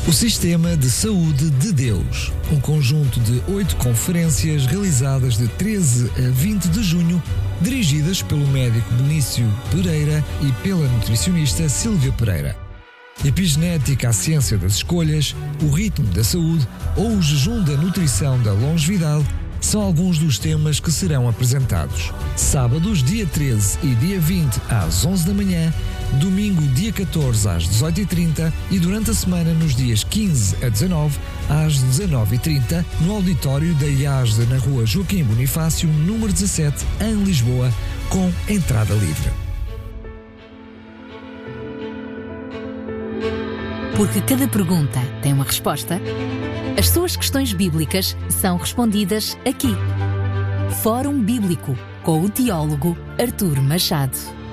O Sistema de Saúde de Deus, um conjunto de 8 conferências realizadas de 13 a 20 de junho, dirigidas pelo médico Benício Pereira e pela nutricionista Sílvia Pereira. Epigenética, a ciência das escolhas, o ritmo da saúde ou o jejum da nutrição da longevidade são alguns dos temas que serão apresentados. Sábados, dia 13 e dia 20 às 11 da manhã, domingo, dia 14 às 18h30 e durante a semana nos dias 15 a 19 às 19h30 no auditório da IASD na rua Joaquim Bonifácio, número 17, em Lisboa, com entrada livre. Porque cada pergunta tem uma resposta, as suas questões bíblicas são respondidas aqui. Fórum Bíblico, com o teólogo Artur Machado.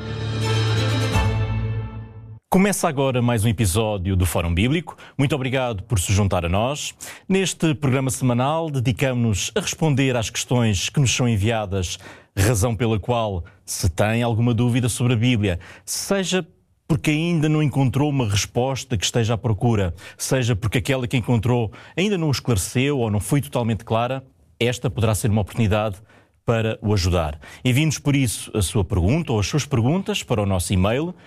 Começa agora mais um episódio do Fórum Bíblico. Muito obrigado por se juntar a nós. Neste programa semanal, dedicamos-nos a responder às questões que nos são enviadas, razão pela qual, se tem alguma dúvida sobre a Bíblia, seja porque ainda não encontrou uma resposta que esteja à procura, seja porque aquela que encontrou ainda não o esclareceu ou não foi totalmente clara, esta poderá ser uma oportunidade para o ajudar. Envie-nos, por isso, a sua pergunta ou as suas perguntas para o nosso e-mail,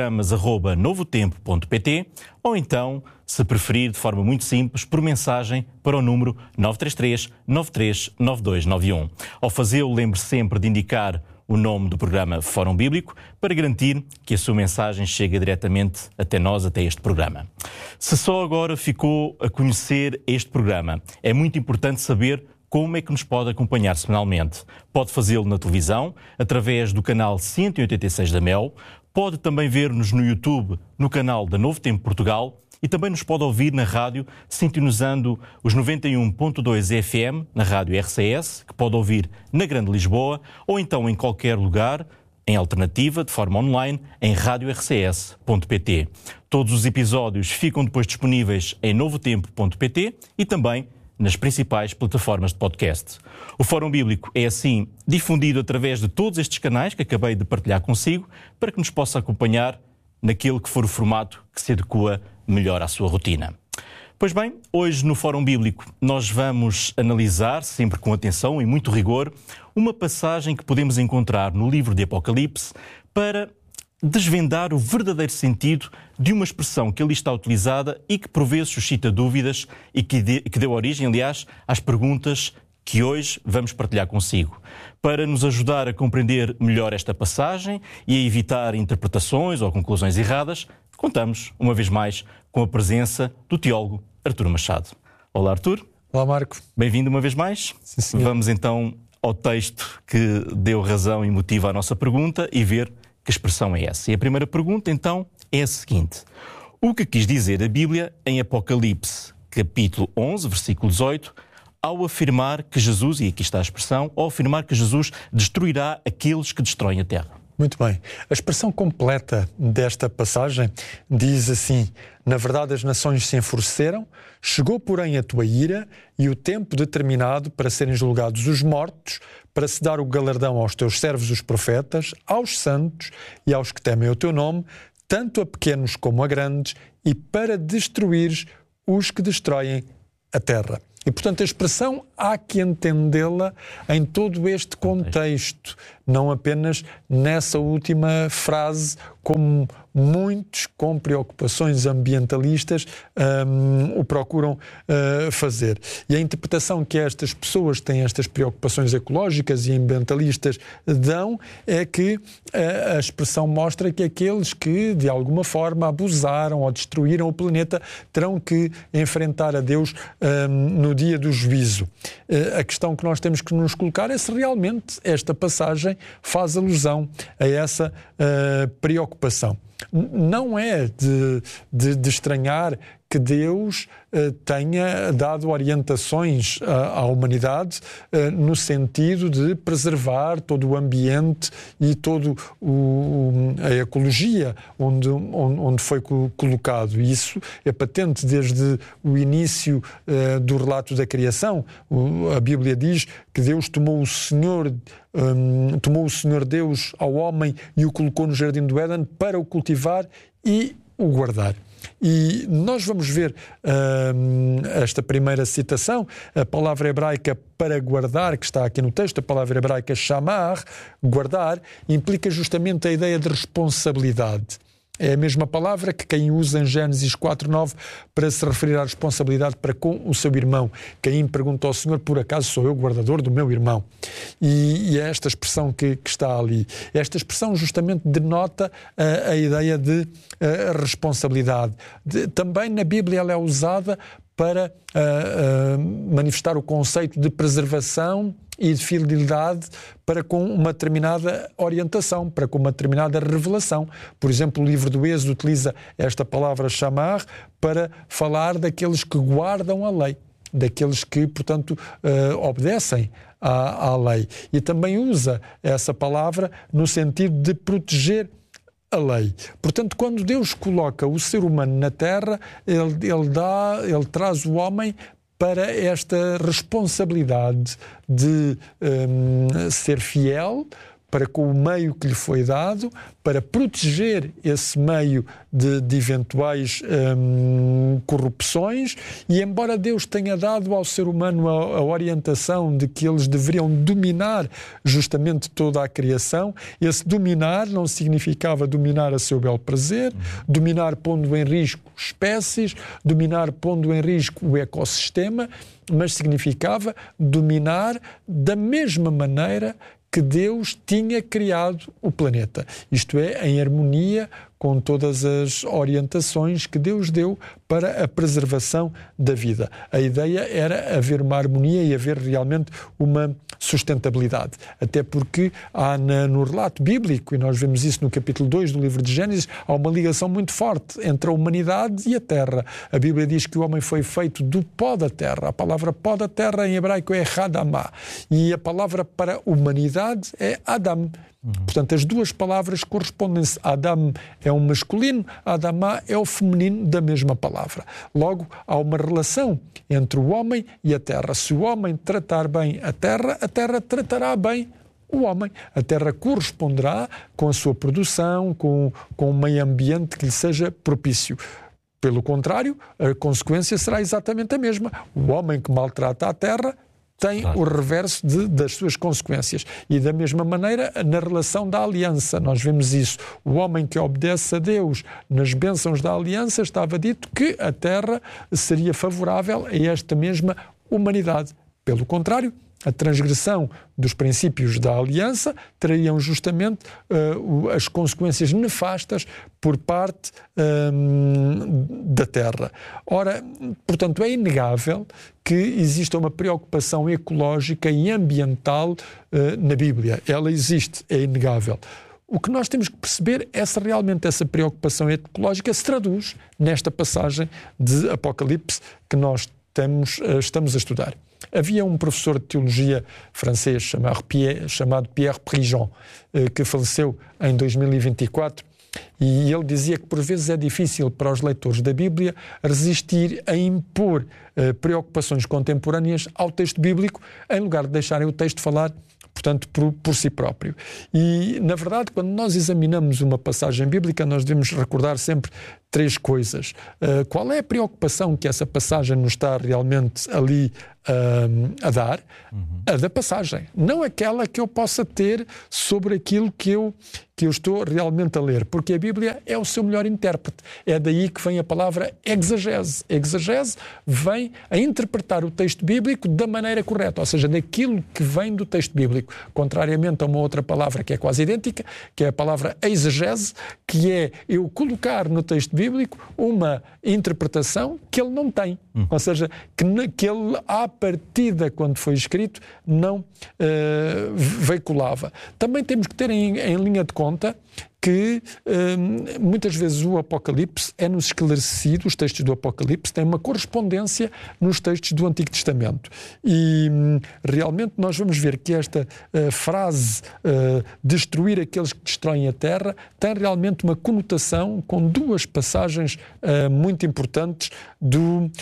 programas@novotempo.pt, ou então, se preferir, de forma muito simples, por mensagem para o número 933 93 9291. Ao fazê-lo, lembre sempre de indicar o nome do programa Fórum Bíblico para garantir que a sua mensagem chega diretamente até nós, até este programa. Se só agora ficou a conhecer este programa, é muito importante saber como é que nos pode acompanhar semanalmente. Pode fazê-lo na televisão, através do canal 186 da Mel, pode também ver-nos no YouTube, no canal da Novo Tempo Portugal, e também nos pode ouvir na rádio, sintonizando os 91.2 FM, na rádio RCS, que pode ouvir na Grande Lisboa, ou então em qualquer lugar, em alternativa, de forma online, em radiorcs.pt. Todos os episódios ficam depois disponíveis em novotempo.pt e também nas principais plataformas de podcast. O Fórum Bíblico é, assim, difundido através de todos estes canais que acabei de partilhar consigo, para que nos possa acompanhar naquele que for o formato que se adequa melhor à sua rotina. Pois bem, hoje no Fórum Bíblico nós vamos analisar, sempre com atenção e muito rigor, uma passagem que podemos encontrar no livro de Apocalipse para desvendar o verdadeiro sentido de uma expressão que ali está utilizada e que por vezes suscita dúvidas e que deu origem, aliás, às perguntas que hoje vamos partilhar consigo. Para nos ajudar a compreender melhor esta passagem e a evitar interpretações ou conclusões erradas, contamos, uma vez mais, com a presença do teólogo Artur Machado. Olá, Artur. Olá, Marco. Bem-vindo uma vez mais. Sim, senhor. Vamos então ao texto que deu razão e motivo à nossa pergunta e ver que expressão é essa. E a primeira pergunta, então, é a seguinte. O que quis dizer a Bíblia em Apocalipse, capítulo 11, versículo 18, ao afirmar que Jesus, e aqui está a expressão, ao afirmar que Jesus destruirá aqueles que destroem a terra? Muito bem. A expressão completa desta passagem diz assim: na verdade as nações se enfureceram, chegou porém a tua ira e o tempo determinado para serem julgados os mortos, para se dar o galardão aos teus servos os profetas, aos santos e aos que temem o teu nome, tanto a pequenos como a grandes, e para destruires os que destroem a terra. E, portanto, a expressão há que entendê-la em todo este contexto, não apenas nessa última frase, como muitos com preocupações ambientalistas o procuram fazer. E a interpretação que estas pessoas que têm estas preocupações ecológicas e ambientalistas dão é que a expressão mostra que aqueles que, de alguma forma, abusaram ou destruíram o planeta terão que enfrentar a Deus no dia do juízo. A questão que nós temos que nos colocar é se realmente esta passagem faz alusão a essa preocupação. Não é de estranhar que Deus tenha dado orientações à humanidade no sentido de preservar todo o ambiente e toda a ecologia onde foi colocado. Isso é patente desde o início do relato da criação. A Bíblia diz que Deus tomou o Senhor Deus ao homem e o colocou no jardim do Éden para o cultivar e o guardar. E nós vamos ver esta primeira citação, a palavra hebraica para guardar, que está aqui no texto, a palavra hebraica shamar, guardar, implica justamente a ideia de responsabilidade. É a mesma palavra que Caim usa em Gênesis 4:9 para se referir à responsabilidade para com o seu irmão. Caim pergunta ao Senhor: por acaso sou eu guardador do meu irmão? E é esta expressão que está ali. Esta expressão justamente denota a ideia de responsabilidade. Também na Bíblia ela é usada para manifestar o conceito de preservação e de fidelidade para com uma determinada orientação, para com uma determinada revelação. Por exemplo, o livro do Êxodo utiliza esta palavra chamar para falar daqueles que guardam a lei, daqueles que, portanto, obedecem à lei. E também usa essa palavra no sentido de proteger a lei. Portanto, quando Deus coloca o ser humano na terra, ele traz o homem para esta responsabilidade de ser fiel para com o meio que lhe foi dado, para proteger esse meio de eventuais corrupções, e embora Deus tenha dado ao ser humano a orientação de que eles deveriam dominar justamente toda a criação, esse dominar não significava dominar a seu bel prazer, dominar pondo em risco espécies, dominar pondo em risco o ecossistema, mas significava dominar da mesma maneira que Deus tinha criado o planeta. Isto é, em harmonia com todas as orientações que Deus deu para a preservação da vida. A ideia era haver uma harmonia e haver realmente uma sustentabilidade. Até porque há no relato bíblico, e nós vemos isso no capítulo 2 do livro de Gênesis, há uma ligação muito forte entre a humanidade e a terra. A Bíblia diz que o homem foi feito do pó da terra. A palavra pó da terra em hebraico é Hadamah. E a palavra para humanidade é Adam. Portanto, as duas palavras correspondem-se. Adam é um masculino, Adamá é o feminino da mesma palavra. Logo, há uma relação entre o homem e a terra. Se o homem tratar bem a terra tratará bem o homem. A terra corresponderá com a sua produção, com o meio ambiente que lhe seja propício. Pelo contrário, a consequência será exatamente a mesma. O homem que maltrata a terra tem o reverso das suas consequências. E da mesma maneira, na relação da aliança, nós vemos isso. O homem que obedece a Deus nas bênçãos da aliança, estava dito que a terra seria favorável a esta mesma humanidade. Pelo contrário, a transgressão dos princípios da aliança trariam justamente as consequências nefastas por parte da terra. Ora, portanto, é inegável que exista uma preocupação ecológica e ambiental na Bíblia. Ela existe, é inegável. O que nós temos que perceber é se realmente essa preocupação ecológica se traduz nesta passagem de Apocalipse que nós estamos a estudar. Havia um professor de teologia francês chamado Pierre Prigent, que faleceu em 2024, e ele dizia que por vezes é difícil para os leitores da Bíblia resistir a impor preocupações contemporâneas ao texto bíblico, em lugar de deixarem o texto falar, portanto, por si próprio. E, na verdade, quando nós examinamos uma passagem bíblica, nós devemos recordar sempre três coisas. Qual é a preocupação que essa passagem nos está realmente ali a dar? A da passagem. Não aquela que eu possa ter sobre aquilo que eu estou realmente a ler. Porque a Bíblia é o seu melhor intérprete. É daí que vem a palavra exegese. Exegese vem a interpretar o texto bíblico da maneira correta, ou seja, daquilo que vem do texto bíblico. Contrariamente a uma outra palavra que é quase idêntica, que é a palavra exegese, que é eu colocar no texto bíblico uma interpretação que ele não tem. Ou seja, que ele, à partida, quando foi escrito, não veiculava. Também temos que ter em linha de conta que muitas vezes o Apocalipse é-nos esclarecido, os textos do Apocalipse têm uma correspondência nos textos do Antigo Testamento. E realmente nós vamos ver que esta frase, destruir aqueles que destroem a terra, tem realmente uma conotação com duas passagens muito importantes do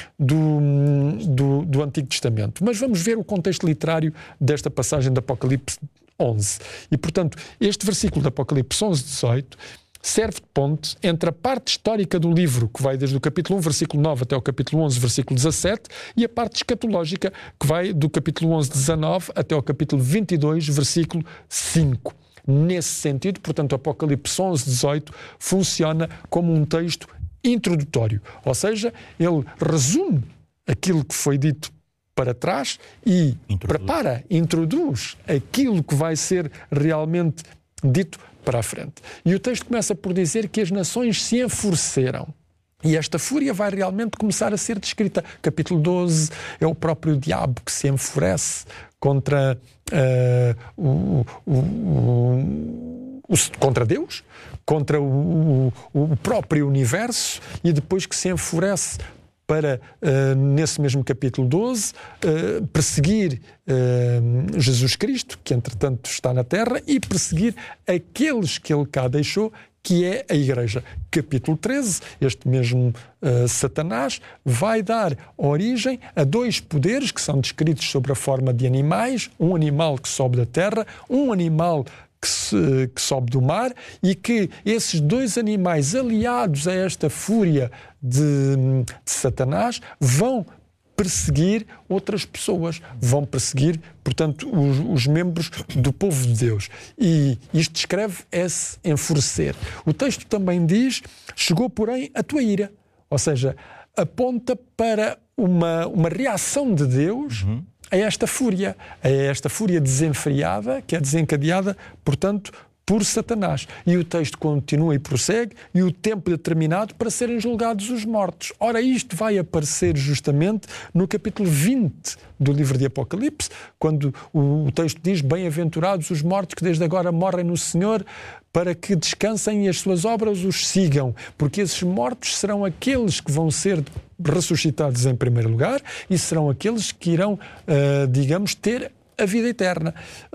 Antigo Testamento. Mas vamos ver o contexto literário desta passagem do Apocalipse 11. E, portanto, este versículo de Apocalipse 11, 18, serve de ponte entre a parte histórica do livro, que vai desde o capítulo 1, versículo 9 até o capítulo 11, versículo 17, e a parte escatológica, que vai do capítulo 11, 19 até o capítulo 22, versículo 5. Nesse sentido, portanto, o Apocalipse 11, 18 funciona como um texto introdutório, ou seja, ele resume aquilo que foi dito para trás e introduz aquilo que vai ser realmente dito para a frente. E o texto começa por dizer que as nações se enfureceram. E esta fúria vai realmente começar a ser descrita. Capítulo 12 é o próprio diabo que se enfurece contra contra Deus, contra o próprio universo, e depois que se enfurece para, nesse mesmo capítulo 12, perseguir Jesus Cristo, que entretanto está na terra, e perseguir aqueles que ele cá deixou, que é a Igreja. Capítulo 13, este mesmo Satanás vai dar origem a dois poderes que são descritos sob a forma de animais, um animal que sobe da terra, um animal que sobe do mar, e que esses dois animais, aliados a esta fúria de Satanás, vão perseguir outras pessoas, vão perseguir, portanto, os membros do povo de Deus. E isto descreve esse enfurecer. O texto também diz: chegou, porém, a tua ira. Ou seja, aponta para uma reação de Deus a esta fúria desenfreada, que é desencadeada, portanto, por Satanás. E o texto continua e prossegue: e o tempo determinado para serem julgados os mortos. Ora, isto vai aparecer justamente no capítulo 20 do livro de Apocalipse, quando o texto diz: bem-aventurados os mortos que desde agora morrem no Senhor, para que descansem e as suas obras os sigam, porque esses mortos serão aqueles que vão ser ressuscitados em primeiro lugar, e serão aqueles que irão, ter a vida eterna.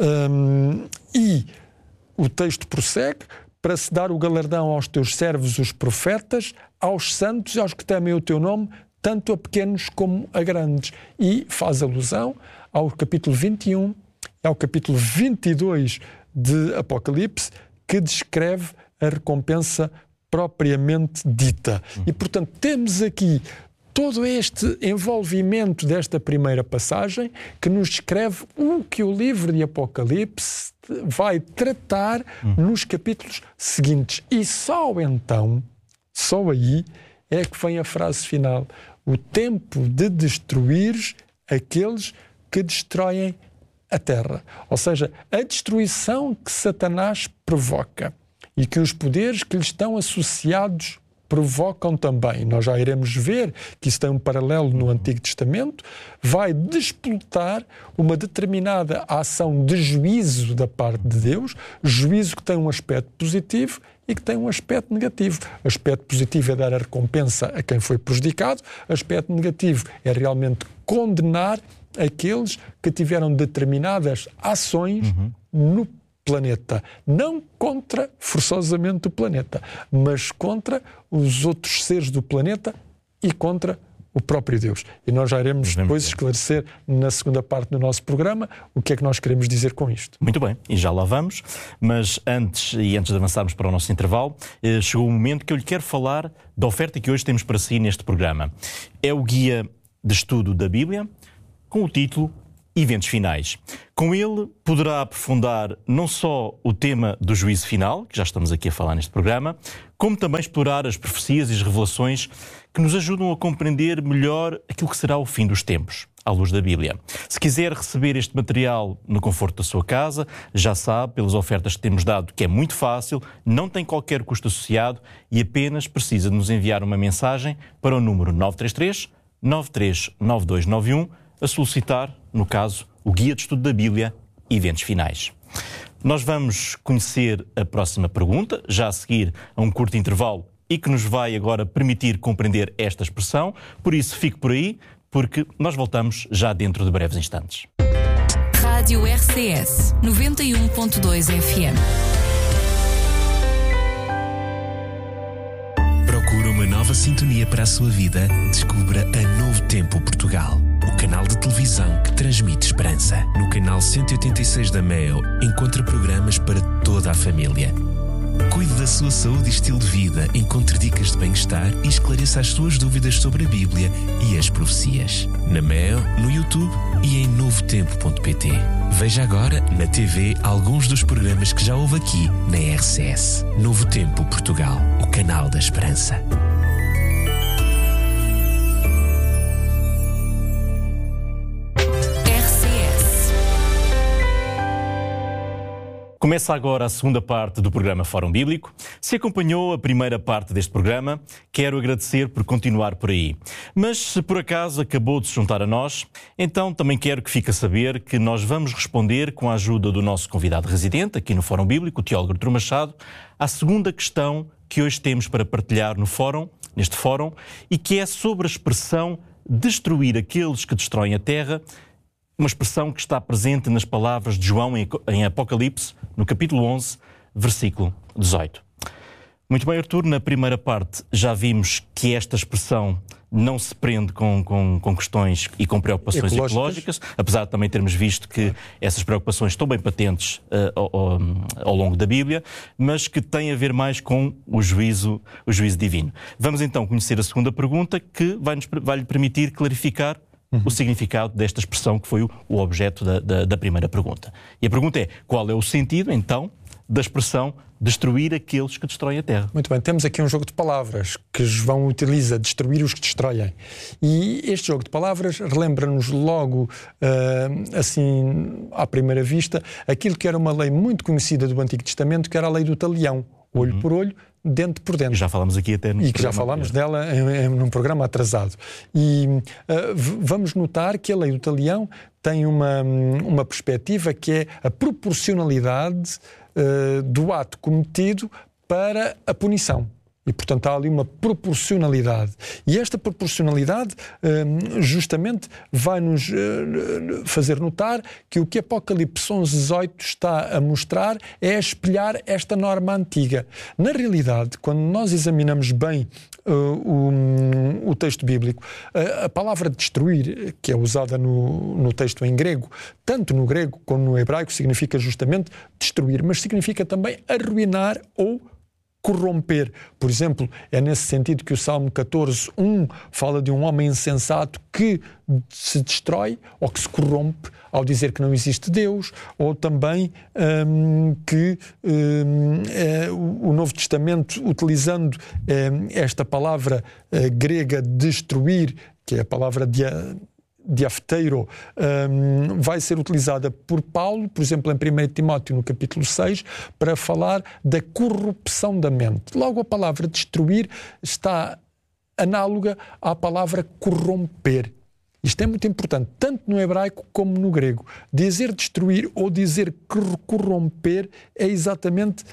E o texto prossegue: para se dar o galardão aos teus servos, os profetas, aos santos e aos que temem o teu nome, tanto a pequenos como a grandes. E faz alusão ao capítulo 21 e ao capítulo 22 de Apocalipse, que descreve a recompensa propriamente dita. E, portanto, temos aqui todo este envolvimento desta primeira passagem que nos descreve o que o livro de Apocalipse vai tratar nos capítulos seguintes. E só então, só aí, é que vem a frase final: o tempo de destruir aqueles que destroem a terra. Ou seja, a destruição que Satanás provoca e que os poderes que lhe estão associados provocam também. Nós já iremos ver que isso tem um paralelo no Antigo Testamento. Vai desplotar uma determinada ação de juízo da parte de Deus, juízo que tem um aspecto positivo e que tem um aspecto negativo. O aspecto positivo é dar a recompensa a quem foi prejudicado, o aspecto negativo é realmente condenar aqueles que tiveram determinadas ações no planeta. Não contra, forçosamente, o planeta, mas contra os outros seres do planeta e contra o próprio Deus. E nós já iremos depois esclarecer na segunda parte do nosso programa o que é que nós queremos dizer com isto. Muito bem, e já lá vamos, mas antes de avançarmos para o nosso intervalo, chegou o momento que eu lhe quero falar da oferta que hoje temos para si neste programa. É o guia de estudo da Bíblia, com o título Eventos Finais. Com ele poderá aprofundar não só o tema do juízo final, que já estamos aqui a falar neste programa, como também explorar as profecias e as revelações que nos ajudam a compreender melhor aquilo que será o fim dos tempos, à luz da Bíblia. Se quiser receber este material no conforto da sua casa, já sabe, pelas ofertas que temos dado, que é muito fácil, não tem qualquer custo associado e apenas precisa de nos enviar uma mensagem para o número 933 939291 a solicitar, no caso, o Guia de Estudo da Bíblia, Eventos Finais. Nós vamos conhecer a próxima pergunta, já a seguir a um curto intervalo, e que nos vai agora permitir compreender esta expressão. Por isso, fique por aí, porque nós voltamos já dentro de breves instantes. Rádio RCS 91.2 FM. Procura uma nova sintonia para a sua vida? Descubra a Novo Tempo Portugal, o canal de televisão que transmite esperança. No canal 186 da MEO, encontra programas para toda a família. Cuide da sua saúde e estilo de vida, encontre dicas de bem-estar e esclareça as suas dúvidas sobre a Bíblia e as profecias. Na Mel, no YouTube e em novotempo.pt. Veja agora na TV alguns dos programas que já houve aqui na RCS. Novo Tempo Portugal, o canal da esperança. Começa agora a segunda parte do programa Fórum Bíblico. Se acompanhou a primeira parte deste programa, quero agradecer por continuar por aí. Mas se por acaso acabou de se juntar a nós, então também quero que fique a saber que nós vamos responder, com a ajuda do nosso convidado residente aqui no Fórum Bíblico, o teólogo Artur Machado, à segunda questão que hoje temos para partilhar neste fórum, e que é sobre a expressão destruir aqueles que destroem a terra, uma expressão que está presente nas palavras de João em Apocalipse, no capítulo 11, versículo 18. Muito bem, Artur, na primeira parte já vimos que esta expressão não se prende com questões e com preocupações ecológicas, apesar de também termos visto que essas preocupações estão bem patentes ao longo da Bíblia, mas que tem a ver mais com o juízo divino. Vamos então conhecer a segunda pergunta, que vai-lhe permitir clarificar o significado desta expressão que foi o objeto da primeira pergunta. E a pergunta é: qual é o sentido, então, da expressão destruir aqueles que destroem a terra? Muito bem, temos aqui um jogo de palavras que João utiliza, destruir os que destroem. E este jogo de palavras relembra-nos logo, assim, à primeira vista, aquilo que era uma lei muito conhecida do Antigo Testamento, que era a lei do talião, olho por olho, dente por dente. E já falámos aqui até E que já falámos dela num programa atrasado. E vamos notar que a lei do talião tem uma perspectiva que é a proporcionalidade do ato cometido para a punição. E, portanto, há ali uma proporcionalidade. E esta proporcionalidade justamente vai-nos fazer notar que o que Apocalipse 11:18 está a mostrar é a espelhar esta norma antiga. Na realidade, quando nós examinamos bem o texto bíblico, a palavra destruir, que é usada no texto em grego, tanto no grego como no hebraico, significa justamente destruir, mas significa também arruinar ou corromper. Por exemplo, é nesse sentido que o Salmo 14:1 fala de um homem insensato que se destrói ou que se corrompe ao dizer que não existe Deus, ou também que o Novo Testamento, utilizando esta palavra grega destruir, que é a palavra diafteiro, vai ser utilizada por Paulo, por exemplo, em 1 Timóteo, no capítulo 6, para falar da corrupção da mente. Logo, a palavra destruir está análoga à palavra corromper. Isto é muito importante, tanto no hebraico como no grego. Dizer destruir ou dizer corromper é exatamente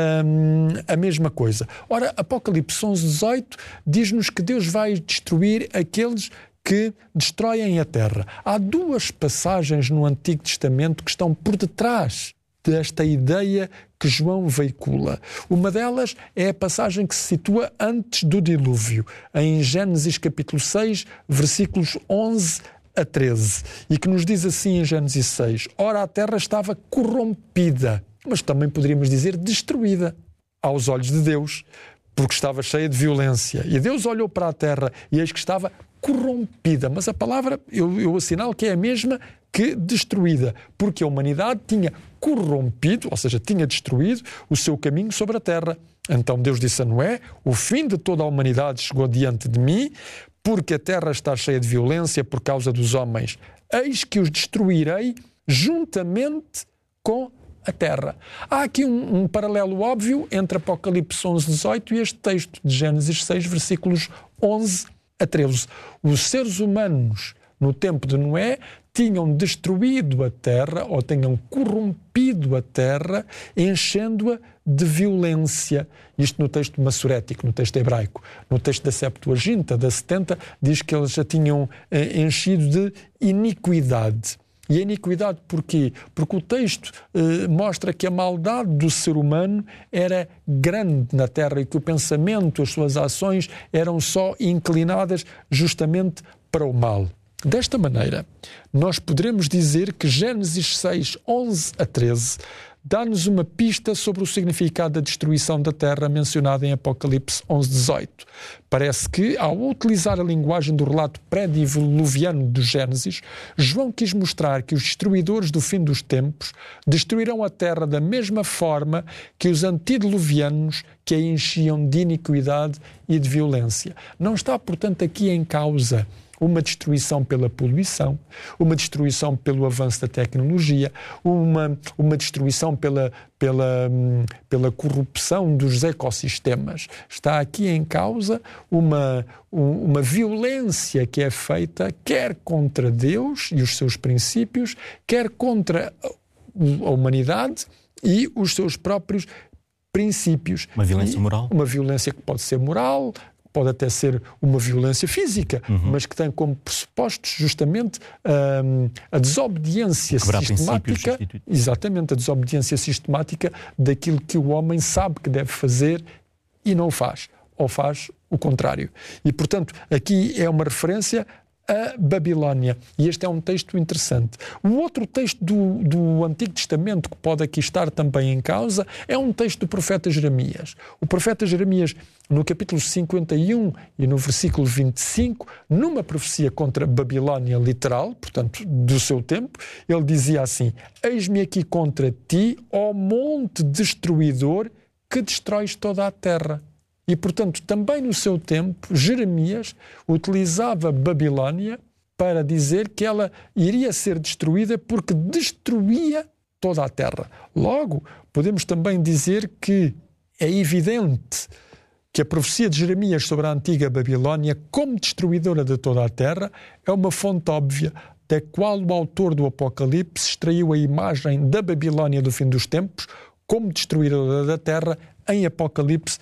a mesma coisa. Ora, Apocalipse 11:18 diz-nos que Deus vai destruir aqueles que destroem a terra. Há duas passagens no Antigo Testamento que estão por detrás desta ideia que João veicula. Uma delas é a passagem que se situa antes do dilúvio, em Gênesis capítulo 6, versículos 11 a 13, e que nos diz assim em Gênesis 6: ora, a terra estava corrompida, mas também poderíamos dizer destruída aos olhos de Deus, porque estava cheia de violência. E Deus olhou para a terra e eis que estava corrompida. Mas a palavra, eu assinalo que é a mesma que destruída, porque a humanidade tinha corrompido, ou seja, tinha destruído o seu caminho sobre a terra. Então Deus disse a Noé: o fim de toda a humanidade chegou diante de mim, porque a terra está cheia de violência por causa dos homens. Eis que os destruirei juntamente com a terra. Há aqui um paralelo óbvio entre Apocalipse 11:18 e este texto de Gênesis 6, versículos 11 a 13. Os seres humanos, no tempo de Noé, tinham destruído a terra, ou tinham corrompido a terra, enchendo-a de violência. Isto no texto massorético, no texto hebraico. No texto da Septuaginta, da 70, diz que eles já tinham enchido de iniquidade. E a iniquidade porquê? Porque o texto mostra que a maldade do ser humano era grande na terra e que o pensamento, as suas ações eram só inclinadas justamente para o mal. Desta maneira, nós poderemos dizer que Gênesis 6, 11 a 13 dá-nos uma pista sobre o significado da destruição da terra mencionada em Apocalipse 11:18. Parece que, ao utilizar a linguagem do relato pré-diluviano do Gênesis, João quis mostrar que os destruidores do fim dos tempos destruirão a terra da mesma forma que os antediluvianos que a enchiam de iniquidade e de violência. Não está, portanto, aqui em causa uma destruição pela poluição, uma destruição pelo avanço da tecnologia, uma destruição pela corrupção dos ecossistemas. Está aqui em causa uma violência que é feita quer contra Deus e os seus princípios, quer contra a humanidade e os seus próprios princípios. Uma violência moral? Uma violência que pode ser moral, pode até ser uma violência física, mas que tem como pressupostos justamente a desobediência sistemática. Exatamente, a desobediência sistemática daquilo que o homem sabe que deve fazer e não faz, ou faz o contrário. E, portanto, aqui é uma referência a Babilónia. E este é um texto interessante. O outro texto do Antigo Testamento que pode aqui estar também em causa é um texto do profeta Jeremias. O profeta Jeremias, no capítulo 51 e no versículo 25, numa profecia contra Babilónia literal, portanto, do seu tempo, ele dizia assim: eis-me aqui contra ti, ó monte destruidor, que destróis toda a terra. E, portanto, também no seu tempo, Jeremias utilizava Babilónia para dizer que ela iria ser destruída porque destruía toda a terra. Logo, podemos também dizer que é evidente que a profecia de Jeremias sobre a antiga Babilónia, como destruidora de toda a terra, é uma fonte óbvia da qual o autor do Apocalipse extraiu a imagem da Babilónia do fim dos tempos como destruidora da terra em Apocalipse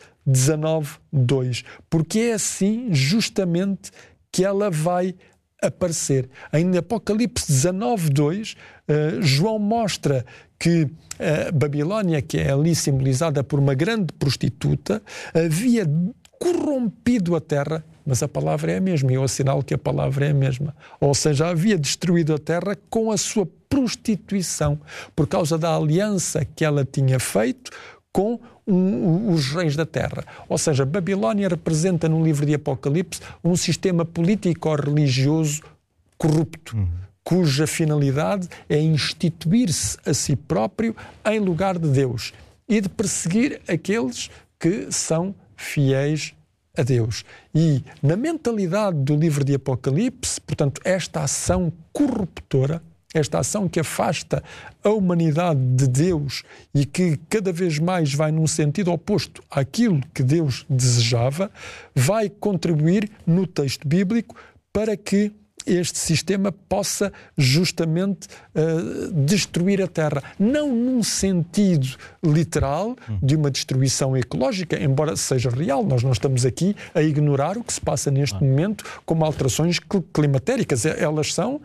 19:2, porque é assim justamente que ela vai aparecer. Em Apocalipse 19:2, João mostra que a Babilónia, que é ali simbolizada por uma grande prostituta, havia corrompido a terra, mas a palavra é a mesma, e eu assinalo que a palavra é a mesma. Ou seja, havia destruído a terra com a sua prostituição, por causa da aliança que ela tinha feito com os reis da terra. Ou seja, Babilónia representa no livro de Apocalipse um sistema político-religioso corrupto, cuja finalidade é instituir-se a si próprio em lugar de Deus e de perseguir aqueles que são fiéis a Deus. E na mentalidade do livro de Apocalipse, portanto, esta ação corruptora, esta ação que afasta a humanidade de Deus e que cada vez mais vai num sentido oposto àquilo que Deus desejava, vai contribuir no texto bíblico para que este sistema possa justamente destruir a Terra. Não num sentido literal de uma destruição ecológica, embora seja real. Nós não estamos aqui a ignorar o que se passa neste momento como alterações climatéricas. Elas são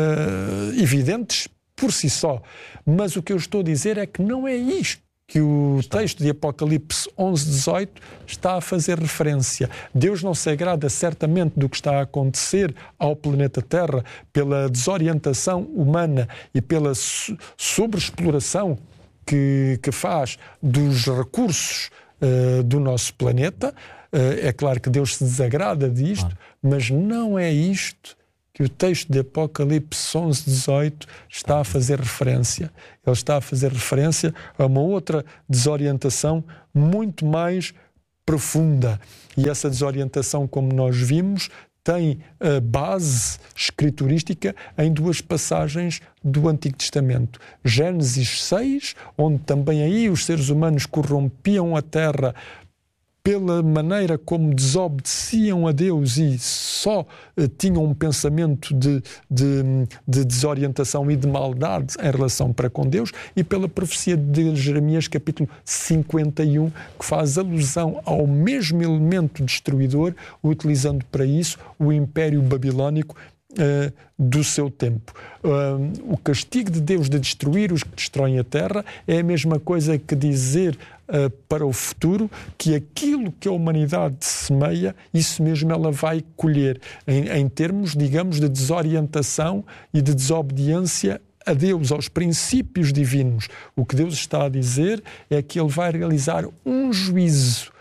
evidentes por si só. Mas o que eu estou a dizer é que não é isto que o texto de Apocalipse 11:18 está a fazer referência. Deus não se agrada certamente do que está a acontecer ao planeta Terra pela desorientação humana e pela sobreexploração que faz dos recursos do nosso planeta. É claro que Deus se desagrada disto, mas não é isto que o texto de Apocalipse 11:18 está a fazer referência. Ele está a fazer referência a uma outra desorientação muito mais profunda. E essa desorientação, como nós vimos, tem a base escriturística em duas passagens do Antigo Testamento. Gênesis 6, onde também aí os seres humanos corrompiam a terra pela maneira como desobedeciam a Deus e só tinham um pensamento de desorientação e de maldade em relação para com Deus, e pela profecia de Jeremias, capítulo 51, que faz alusão ao mesmo elemento destruidor, utilizando para isso o Império Babilónico do seu tempo. O castigo de Deus de destruir os que destroem a terra é a mesma coisa que dizer para o futuro que aquilo que a humanidade semeia, isso mesmo ela vai colher, em termos, digamos, de desorientação e de desobediência a Deus, aos princípios divinos, o que Deus está a dizer é que Ele vai realizar um juízo.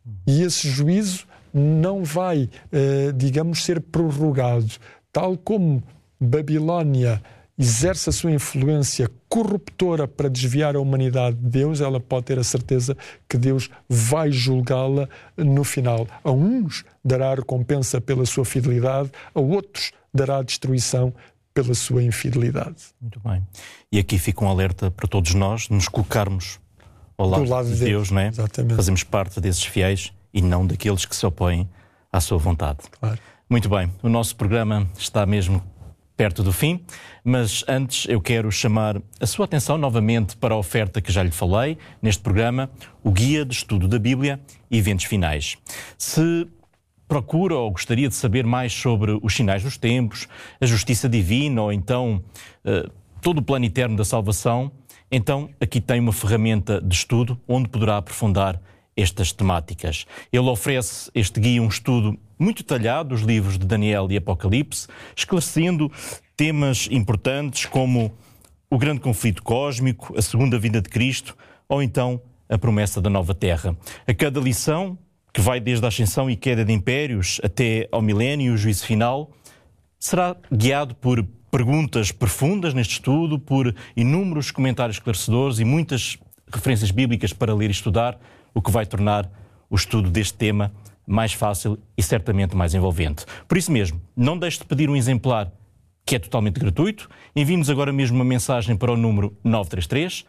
E esse juízo não vai, digamos, ser prorrogado. Tal como Babilónia exerce a sua influência corruptora para desviar a humanidade de Deus, ela pode ter a certeza que Deus vai julgá-la no final. A uns dará recompensa pela sua fidelidade, a outros dará destruição pela sua infidelidade. Muito bem. E aqui fica um alerta para todos nós, nos colocarmos ao lado de Deus, não é? Exatamente. Fazemos parte desses fiéis e não daqueles que se opõem à sua vontade. Claro. Muito bem. O nosso programa está mesmo perto do fim, mas antes eu quero chamar a sua atenção novamente para a oferta que já lhe falei neste programa, o Guia de Estudo da Bíblia e Eventos Finais. Se procura ou gostaria de saber mais sobre os sinais dos tempos, a justiça divina ou então todo o plano eterno da salvação, então aqui tem uma ferramenta de estudo onde poderá aprofundar estas temáticas. Ele oferece este guia um estudo muito detalhado dos livros de Daniel e Apocalipse, esclarecendo temas importantes como o grande conflito cósmico, a segunda vinda de Cristo ou então a promessa da nova terra. A cada lição, que vai desde a ascensão e queda de impérios até ao milénio e o juízo final, será guiado por perguntas profundas neste estudo, por inúmeros comentários esclarecedores e muitas referências bíblicas para ler e estudar, o que vai tornar o estudo deste tema mais fácil e certamente mais envolvente. Por isso mesmo, não deixe de pedir um exemplar que é totalmente gratuito. Envie-nos agora mesmo uma mensagem para o número 933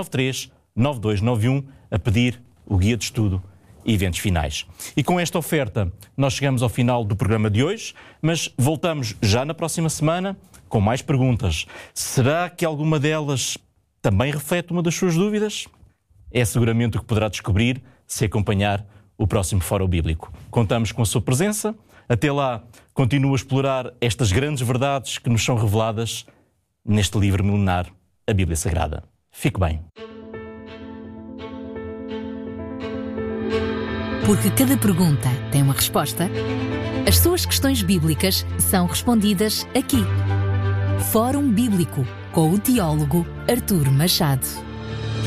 93 9291 a pedir o Guia de Estudo e Eventos Finais. E com esta oferta nós chegamos ao final do programa de hoje, mas voltamos já na próxima semana com mais perguntas. Será que alguma delas também reflete uma das suas dúvidas? É seguramente o que poderá descobrir se acompanhar o próximo Fórum Bíblico. Contamos com a sua presença. Até lá, continue a explorar estas grandes verdades que nos são reveladas neste livro milenar, a Bíblia Sagrada. Fique bem. Porque cada pergunta tem uma resposta, as suas questões bíblicas são respondidas aqui. Fórum Bíblico, com o teólogo Artur Machado.